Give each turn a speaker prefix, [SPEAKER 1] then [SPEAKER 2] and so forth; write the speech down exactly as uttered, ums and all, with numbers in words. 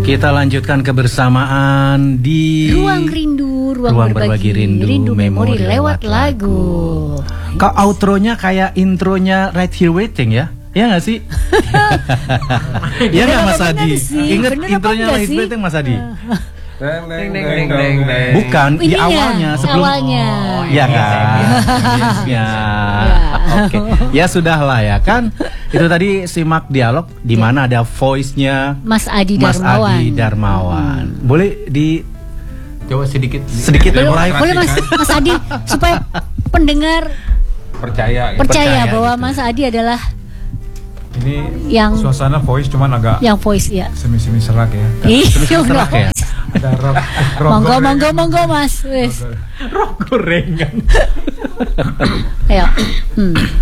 [SPEAKER 1] Kita lanjutkan kebersamaan di
[SPEAKER 2] Ruang Rindu, Ruang,
[SPEAKER 1] Ruang
[SPEAKER 2] Berbagi,
[SPEAKER 1] Berbagi Rindu,
[SPEAKER 2] Rindu Memori lewat, lewat lagu.
[SPEAKER 1] lagu. Kau outronya kayak intronya Right Here Waiting ya? Ya nggak sih? Ya nggak Mas Adi? Ingat intronya Right Here Waiting Mas Adi?
[SPEAKER 3] Deng, deng, deng, deng, deng.
[SPEAKER 1] Bukan di
[SPEAKER 2] Ininya,
[SPEAKER 1] awalnya sebelum
[SPEAKER 2] awalnya.
[SPEAKER 1] Oh, ya kan. Ya. Oke. Ya sudahlah ya kan. Itu tadi simak dialog di mana ada voice-nya
[SPEAKER 2] Mas Adi
[SPEAKER 1] Mas
[SPEAKER 2] Darmawan.
[SPEAKER 1] Adi Darmawan. Hmm. Boleh di
[SPEAKER 3] coba sedikit
[SPEAKER 1] sedikit
[SPEAKER 2] boleh,
[SPEAKER 1] mulai
[SPEAKER 2] boleh Mas, Mas Adi supaya pendengar
[SPEAKER 3] percaya
[SPEAKER 2] percaya, percaya bahwa
[SPEAKER 1] gitu.
[SPEAKER 2] Mas Adi adalah
[SPEAKER 4] ini
[SPEAKER 2] yang
[SPEAKER 4] suasana voice cuman agak
[SPEAKER 2] yang voice ya.
[SPEAKER 4] Semi-semi serak ya.
[SPEAKER 2] Iya,
[SPEAKER 1] serak ya.
[SPEAKER 4] Ada rock, rock
[SPEAKER 2] monggo monggo monggo Mas. Wes.
[SPEAKER 1] Rok gorengan.
[SPEAKER 2] Ayo. Hmm.